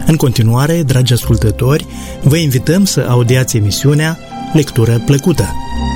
În continuare, dragi ascultători, vă invităm să audiați emisiunea Lectură Plăcută.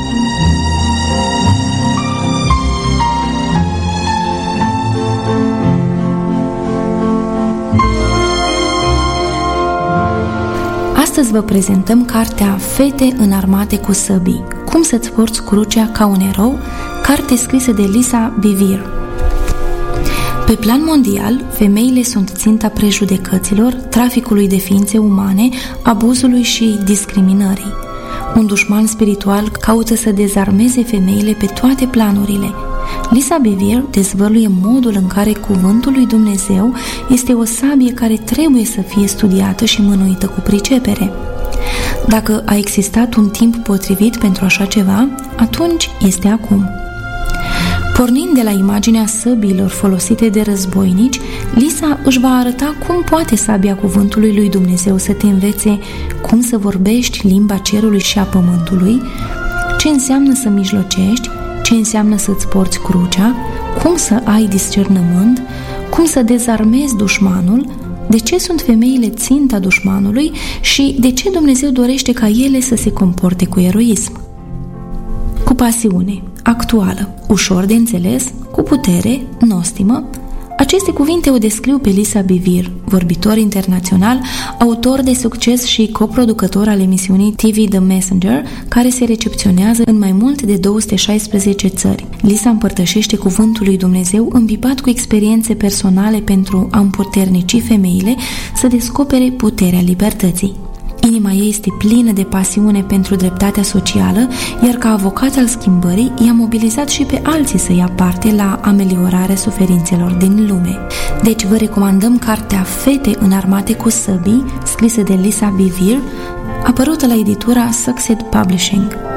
Astăzi vă prezentăm cartea Fete înarmate cu săbii, cum să-ți porți crucea ca un erou, carte scrisă de Lisa Bevere. Pe plan mondial, femeile sunt ținta prejudecăților, traficului de ființe umane, abuzului și discriminării. Un dușman spiritual caută să dezarmeze femeile pe toate planurile. Lisa Bevere dezvăluie modul în care cuvântul lui Dumnezeu este o sabie care trebuie să fie studiată și mânuită cu pricepere. Dacă a existat un timp potrivit pentru așa ceva, atunci este acum. Pornind de la imaginea săbiilor folosite de războinici, Lisa își va arăta cum poate sabia cuvântului lui Dumnezeu să te învețe cum să vorbești limba cerului și a pământului, ce înseamnă să mijlocești, ce înseamnă să-ți porți crucea, cum să ai discernământ, cum să dezarmezi dușmanul, de ce sunt femeile ținta dușmanului și de ce Dumnezeu dorește ca ele să se comporte cu eroism. Cu pasiune, actuală, ușor de înțeles, cu putere, nostimă, aceste cuvinte o descriu pe Lisa Bevere, vorbitor internațional, autor de succes și coproducător al emisiunii TV The Messenger, care se recepționează în mai mult de 216 țări. Lisa împărtășește cuvântul lui Dumnezeu îmbibat cu experiențe personale pentru a împuternici femeile să descopere puterea libertății. Inima ei este plină de pasiune pentru dreptatea socială, iar ca avocat al schimbării i-a mobilizat și pe alții să ia parte la ameliorarea suferințelor din lume. Deci vă recomandăm cartea Fete înarmate cu săbii, scrisă de Lisa Bevere, apărută la editura Succeed Publishing.